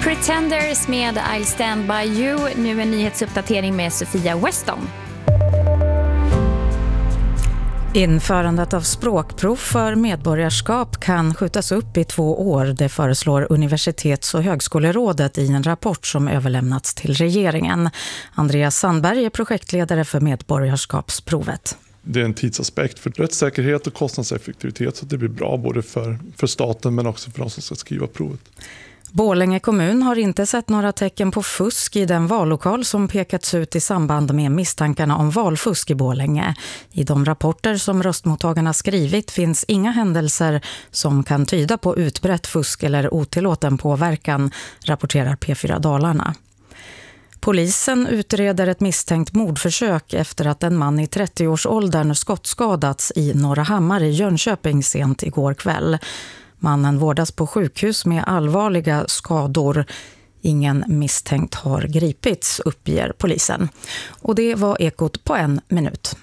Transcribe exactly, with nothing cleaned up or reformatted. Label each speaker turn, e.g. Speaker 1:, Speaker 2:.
Speaker 1: Pretenders med I'll Stand By You. Nu en nyhetsuppdatering med Sofia Weston.
Speaker 2: Införandet av språkprov för medborgarskap kan skjutas upp i två år. Det föreslår Universitets- och högskolerådet i en rapport som överlämnats till regeringen. Andreas Sandberg är projektledare för medborgarskapsprovet.
Speaker 3: Det är en tidsaspekt för rättssäkerhet och kostnadseffektivitet, så det blir bra både för, för staten men också för de som ska skriva provet.
Speaker 2: Borlänge kommun har inte sett några tecken på fusk i den vallokal som pekats ut i samband med misstankarna om valfusk i Borlänge. I de rapporter som röstmottagarna skrivit finns inga händelser som kan tyda på utbrett fusk eller otillåten påverkan, rapporterar P fyra Dalarna. Polisen utreder ett misstänkt mordförsök efter att en man i trettioårsåldern skottskadats i Norra Hammar i Jönköping sent igår kväll. Mannen vårdas på sjukhus med allvarliga skador. Ingen misstänkt har gripits, uppger polisen. Och det var Ekot på en minut.